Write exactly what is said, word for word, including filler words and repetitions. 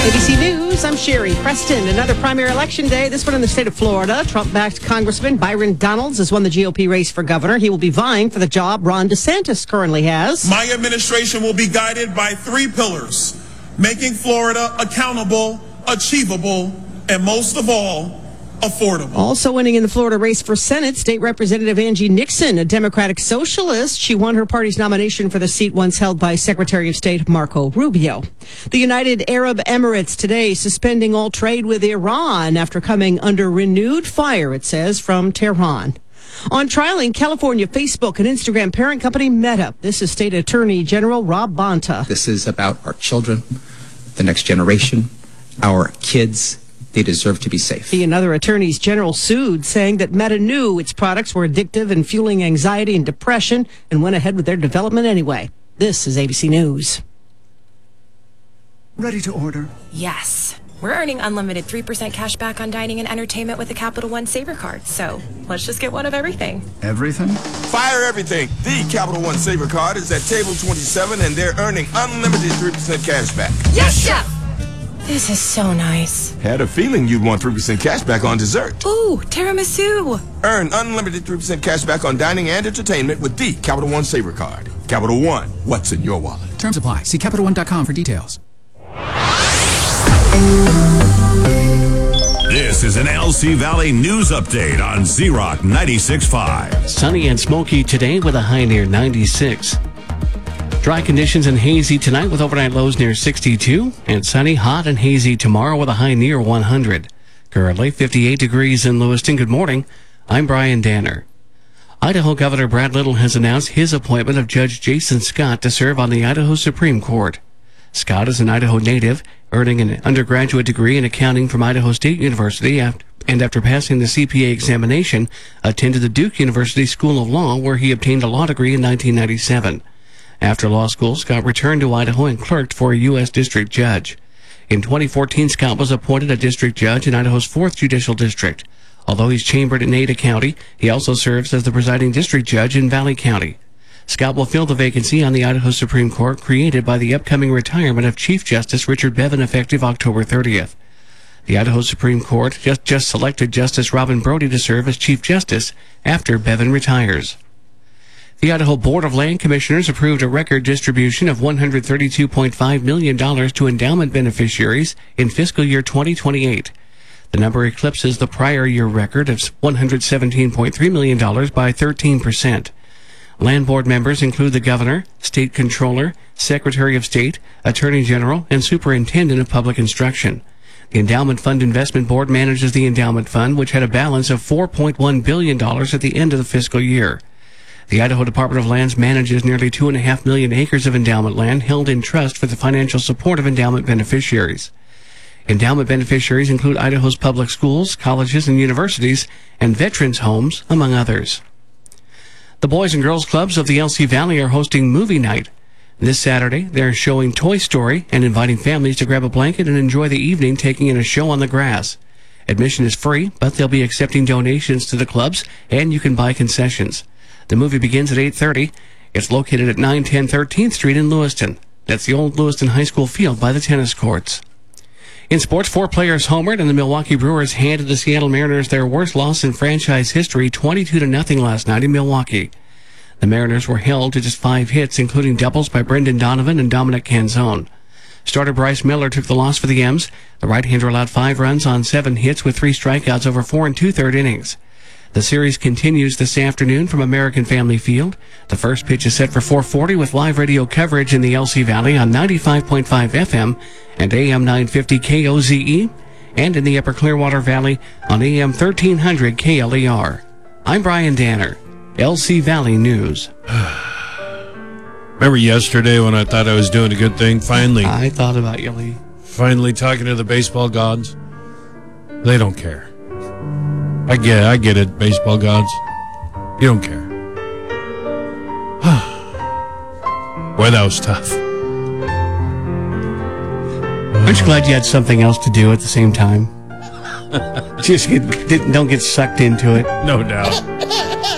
A B C News, I'm Sherry Preston. Another primary election day, this one in the state of Florida. Trump-backed Congressman Byron Donalds has won the G O P race for governor. He will be vying for the job Ron DeSantis currently has. My administration will be guided by three pillars: making Florida accountable, achievable, and most of all, affordable. Also winning in the Florida race for Senate, State Representative Angie Nixon, a Democratic socialist. She won her party's nomination for the seat once held by Secretary of State Marco Rubio. The United Arab Emirates today suspending all trade with Iran after coming under renewed fire, it says, from Tehran. On trial in California, Facebook and Instagram parent company Meta. This is State Attorney General Rob Bonta. This is about our children, the next generation, our kids. They deserve to be safe. He and other attorneys general sued, saying that Meta knew its products were addictive and fueling anxiety and depression and went ahead with their development anyway. This is A B C News. Ready to order? Yes. We're earning unlimited three percent cash back on dining and entertainment with the Capital One Saver Card. So let's just get one of everything. Everything? Fire everything. The Capital One Saver Card is at table twenty-seven, and they're earning unlimited three percent cash back. Yes, Chef! This is so nice. Had a feeling you'd want three percent cash back on dessert. Ooh, tiramisu. Earn unlimited three percent cash back on dining and entertainment with the Capital One Saver Card. Capital One, what's in your wallet? Terms apply. See Capital One dot com for details. This is an L C Valley News Update on Z-Rock ninety-six point five. Sunny and smoky today with a high near ninety-six. Dry conditions and hazy tonight with overnight lows near sixty-two. And sunny, hot, and hazy tomorrow with a high near one hundred. Currently fifty-eight degrees in Lewiston. Good morning. I'm Brian Danner. Idaho Governor Brad Little has announced his appointment of Judge Jason Scott to serve on the Idaho Supreme Court. Scott is an Idaho native, earning an undergraduate degree in accounting from Idaho State University, and after passing the C P A examination, attended the Duke University School of Law, where he obtained a law degree in nineteen ninety-seven. After law school, Scott returned to Idaho and clerked for a U S district judge. In twenty fourteen, Scott was appointed a district judge in Idaho's fourth Judicial District. Although he's chambered in Ada County, he also serves as the presiding district judge in Valley County. Scott will fill the vacancy on the Idaho Supreme Court created by the upcoming retirement of Chief Justice Richard Bevin effective October thirtieth. The Idaho Supreme Court just, just selected Justice Robin Brody to serve as Chief Justice after Bevin retires. The Idaho Board of Land Commissioners approved a record distribution of one hundred thirty-two point five million dollars to endowment beneficiaries in fiscal year twenty twenty-eight. The number eclipses the prior year record of one hundred seventeen point three million dollars by thirteen percent. Land Board members include the Governor, State Controller, Secretary of State, Attorney General, and Superintendent of Public Instruction. The Endowment Fund Investment Board manages the endowment fund, which had a balance of four point one billion dollars at the end of the fiscal year. The Idaho Department of Lands manages nearly two and a half million acres of endowment land held in trust for the financial support of endowment beneficiaries. Endowment beneficiaries include Idaho's public schools, colleges, and universities, and veterans' homes, among others. The Boys and Girls Clubs of the L C Valley are hosting movie night. This Saturday, they're showing Toy Story and inviting families to grab a blanket and enjoy the evening taking in a show on the grass. Admission is free, but they'll be accepting donations to the clubs, and you can buy concessions. The movie begins at eight thirty. It's located at nine ten thirteenth Street in Lewiston. That's the old Lewiston High School field by the tennis courts. In sports, four players homered, and the Milwaukee Brewers handed the Seattle Mariners their worst loss in franchise history, twenty-two to nothing last night in Milwaukee. The Mariners were held to just five hits, including doubles by Brendan Donovan and Dominic Canzone. Starter Bryce Miller took the loss for the M's. The right-hander allowed five runs on seven hits with three strikeouts over four and two-third innings. The series continues this afternoon from American Family Field. The first pitch is set for four forty with live radio coverage in the L C Valley on ninety-five point five F M and A M nine fifty K O Z E, and in the Upper Clearwater Valley on A M thirteen hundred K L E R. I'm Brian Danner, L C Valley News. Remember yesterday when I thought I was doing a good thing? Finally. I thought about you, Lee. Finally talking to the baseball gods. They don't care. I get it, I get it, baseball gods. You don't care. Boy, that was tough. Aren't you glad you had something else to do at the same time? Just get, don't get sucked into it. No doubt.